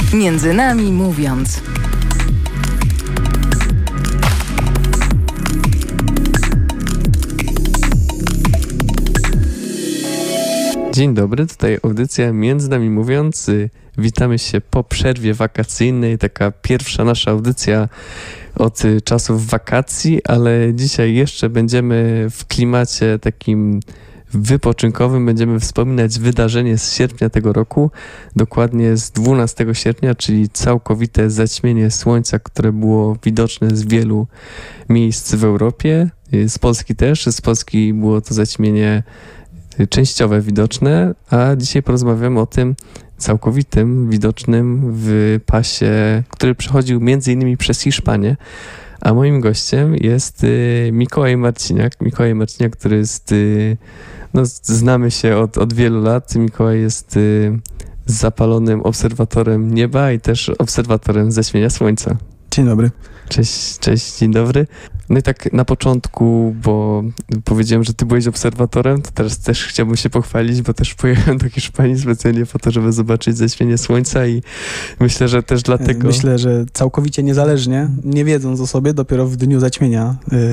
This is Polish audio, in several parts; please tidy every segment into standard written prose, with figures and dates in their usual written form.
Między nami mówiąc. Dzień dobry, tutaj audycja Między nami mówiąc. Witamy się po przerwie wakacyjnej, taka pierwsza nasza audycja od czasów wakacji, ale dzisiaj jeszcze będziemy w klimacie takim wypoczynkowym. Będziemy wspominać wydarzenie z sierpnia tego roku, dokładnie z 12 sierpnia, czyli całkowite zaćmienie słońca, które było widoczne z wielu miejsc w Europie, z Polski też. Z Polski było to zaćmienie częściowe widoczne, a dzisiaj porozmawiamy o tym całkowitym, widocznym w pasie, który przechodził między innymi przez Hiszpanię. A moim gościem jest Mikołaj Marciniak. Mikołaj Marciniak, który jest, znamy się od wielu lat. Mikołaj jest zapalonym obserwatorem nieba i też obserwatorem zaćmienia słońca. Dzień dobry. Cześć, dzień dobry. No i tak na początku, bo powiedziałem, że ty byłeś obserwatorem, to teraz też chciałbym się pochwalić, bo też pojechałem do Hiszpanii specjalnie po to, żeby zobaczyć zaćmienie słońca i myślę, że też dlatego... Myślę, że całkowicie niezależnie, nie wiedząc o sobie, dopiero w dniu zaćmienia,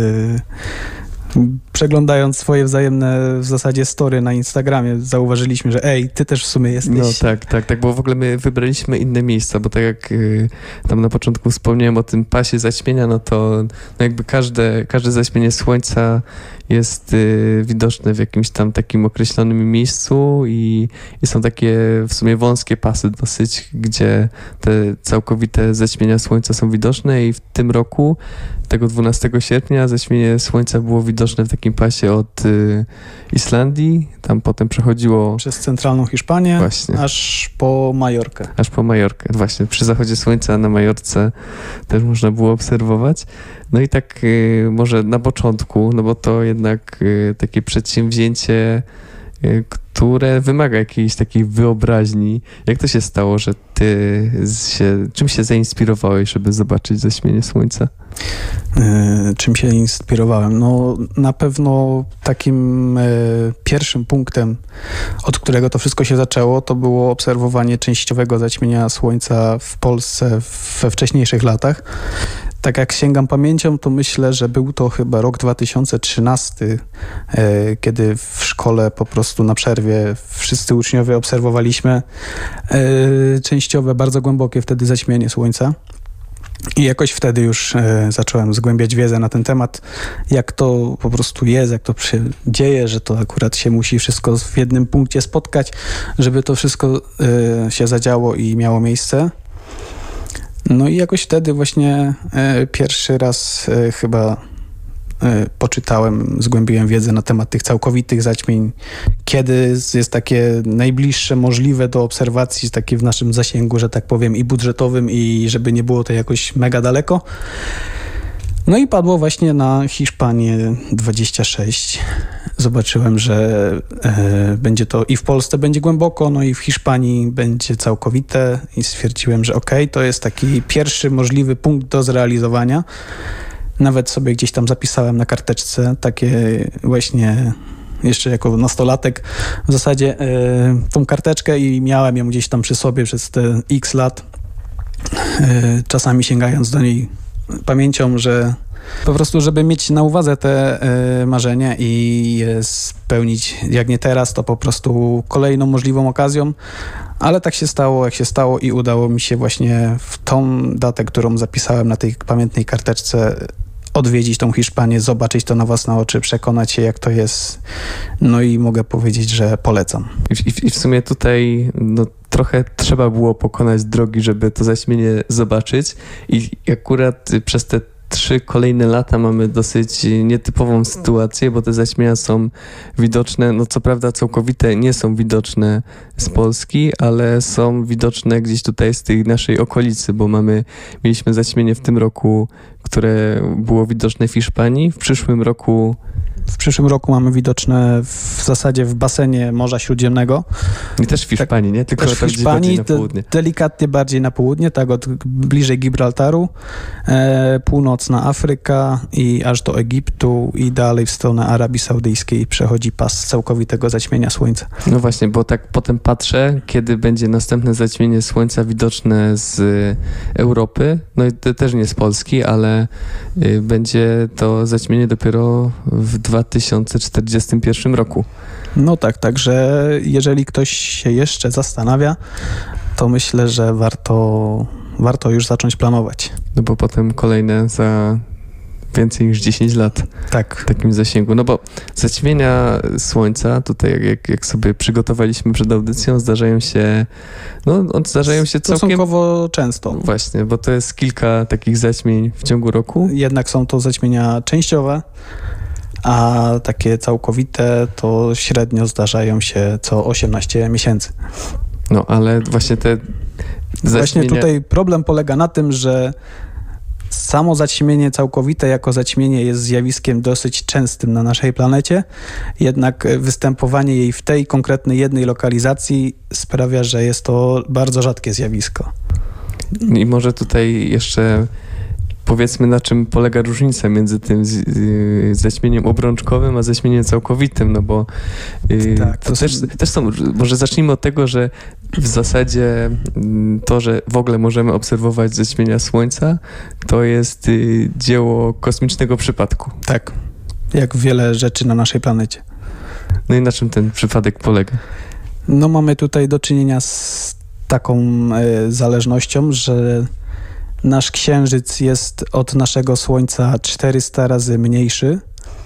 przeglądając swoje wzajemne w zasadzie story na Instagramie, zauważyliśmy, że ty też w sumie jesteś... No tak, bo w ogóle my wybraliśmy inne miejsca, bo tak jak tam na początku wspomniałem o tym pasie zaćmienia, no to jakby każde zaćmienie słońca jest widoczne w jakimś tam takim określonym miejscu i są takie w sumie wąskie pasy dosyć, gdzie te całkowite zaćmienia słońca są widoczne i w tym roku, tego 12 sierpnia, zaćmienie słońca było widoczne w takim pasie od Islandii, tam potem przechodziło... Przez centralną Hiszpanię, właśnie, aż po Majorkę. Aż po Majorkę, właśnie. Przy zachodzie słońca na Majorce też można było obserwować. No i tak może na początku, no bo to jednak takie przedsięwzięcie, które wymaga jakiejś takiej wyobraźni. Jak to się stało, że ty czym się zainspirowałeś, żeby zobaczyć zaćmienie słońca? Czym się inspirowałem? No na pewno takim pierwszym punktem, od którego to wszystko się zaczęło, to było obserwowanie częściowego zaćmienia słońca w Polsce we wcześniejszych latach. Tak jak sięgam pamięcią, to myślę, że był to chyba rok 2013, kiedy w szkole po prostu na przerwie wszyscy uczniowie obserwowaliśmy częściowe, bardzo głębokie wtedy zaćmienie słońca. I jakoś wtedy już zacząłem zgłębiać wiedzę na ten temat, jak to po prostu jest, jak to się dzieje, że to akurat się musi wszystko w jednym punkcie spotkać, żeby to wszystko się zadziało i miało miejsce. No i jakoś wtedy właśnie pierwszy raz chyba poczytałem, zgłębiłem wiedzę na temat tych całkowitych zaćmień, kiedy jest takie najbliższe możliwe do obserwacji, takie w naszym zasięgu, że tak powiem, i budżetowym, i żeby nie było to jakoś mega daleko. No i padło właśnie na Hiszpanię 26. Zobaczyłem, że będzie to i w Polsce będzie głęboko, no i w Hiszpanii będzie całkowite i stwierdziłem, że to jest taki pierwszy możliwy punkt do zrealizowania. Nawet sobie gdzieś tam zapisałem na karteczce takie właśnie jeszcze jako nastolatek w zasadzie tą karteczkę i miałem ją gdzieś tam przy sobie przez te x lat, czasami sięgając do niej pamięcią, że po prostu, żeby mieć na uwadze te marzenia i je spełnić, jak nie teraz, to po prostu kolejną możliwą okazją. Ale tak się stało, jak się stało i udało mi się właśnie w tą datę, którą zapisałem na tej pamiętnej karteczce, odwiedzić tą Hiszpanię, zobaczyć to na własne oczy, przekonać się, jak to jest. No i mogę powiedzieć, że polecam. I w sumie tutaj trochę trzeba było pokonać drogi, żeby to zaćmienie zobaczyć i akurat przez te 3 kolejne lata mamy dosyć nietypową sytuację, bo te zaćmienia są widoczne, co prawda całkowite nie są widoczne z Polski, ale są widoczne gdzieś tutaj z tej naszej okolicy, bo mieliśmy zaćmienie w tym roku, które było widoczne w Hiszpanii. W przyszłym roku W przyszłym roku mamy widoczne w zasadzie w basenie Morza Śródziemnego. I też w Hiszpanii, nie? Tylko Też w tam gdzieś bardziej Hiszpanii, na południe. delikatnie bardziej na południe, tak, bliżej Gibraltaru, północna Afryka i aż do Egiptu i dalej w stronę Arabii Saudyjskiej przechodzi pas całkowitego zaćmienia Słońca. No właśnie, bo tak potem patrzę, kiedy będzie następne zaćmienie Słońca widoczne z Europy, no i to też nie z Polski, ale będzie to zaćmienie dopiero w 2041 roku. No tak, także jeżeli ktoś się jeszcze zastanawia, to myślę, że warto już zacząć planować. No bo potem kolejne za więcej niż 10 lat Tak. w takim zasięgu. No bo zaćmienia Słońca, tutaj jak sobie przygotowaliśmy przed audycją, zdarzają się całkiem... Stosunkowo często. Właśnie, bo to jest kilka takich zaćmień w ciągu roku. Jednak są to zaćmienia częściowe, a takie całkowite to średnio zdarzają się co 18 miesięcy. No, ale właśnie te zaćmienia... Właśnie tutaj problem polega na tym, że samo zaćmienie całkowite jako zaćmienie jest zjawiskiem dosyć częstym na naszej planecie, jednak występowanie jej w tej konkretnej jednej lokalizacji sprawia, że jest to bardzo rzadkie zjawisko. I może tutaj jeszcze powiedzmy, na czym polega różnica między tym zaćmieniem obrączkowym a zaćmieniem całkowitym, no bo Tak, to też są, może zacznijmy od tego, że w zasadzie to, że w ogóle możemy obserwować zaćmienia Słońca, to jest dzieło kosmicznego przypadku. Tak, jak wiele rzeczy na naszej planecie. No i na czym ten przypadek polega? No mamy tutaj do czynienia z taką zależnością, że nasz Księżyc jest od naszego Słońca 400 razy mniejszy,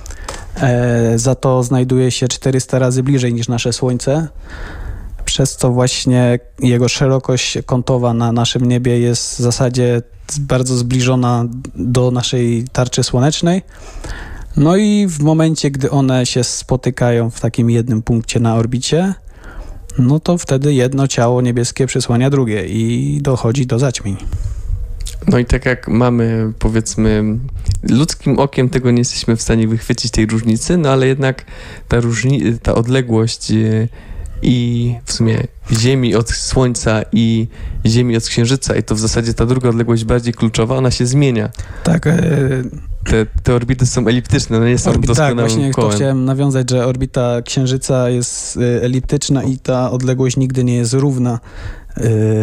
za to znajduje się 400 razy bliżej niż nasze Słońce, przez co właśnie jego szerokość kątowa na naszym niebie jest w zasadzie bardzo zbliżona do naszej tarczy słonecznej. No i w momencie, gdy one się spotykają w takim jednym punkcie na orbicie, no to wtedy jedno ciało niebieskie przysłania drugie i dochodzi do zaćmień. No i tak jak mamy, powiedzmy, ludzkim okiem tego nie jesteśmy w stanie wychwycić tej różnicy, no ale jednak ta odległość i w sumie Ziemi od Słońca i Ziemi od Księżyca, i to w zasadzie ta druga odległość bardziej kluczowa, ona się zmienia. Tak. Te orbity są eliptyczne, one nie są Tak, doskonałym właśnie kołem. to chciałem nawiązać, że orbita Księżyca jest eliptyczna i ta odległość nigdy nie jest równa